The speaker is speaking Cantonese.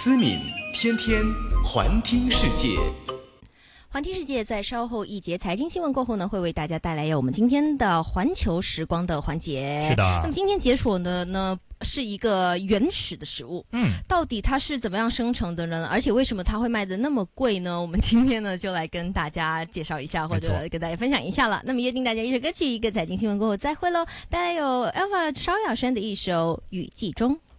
思敏天天环听世界。 环听世界在稍后一节财经新闻过后呢，会为大家带来有我们今天的环球时光的环节。 是的。 那么今天解锁的呢是一个原始的食物，到底它是怎么样生成的呢？而且为什么它会卖的那么贵呢？我们今天呢就来跟大家介绍一下，或者跟大家分享一下了。那么约定大家一首歌曲，一个财经新闻过后再会喽。带来有 Alpha 萧亚轩的一首《雨季中》。